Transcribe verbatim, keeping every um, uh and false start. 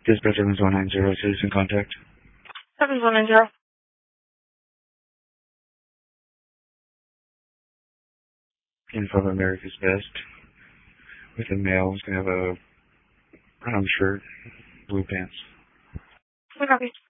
Dispatch Evans one nine zero, citizen contact. Evans one nine zero. Info of America's Best. With a male who's going to have a brown shirt, blue pants. We copy.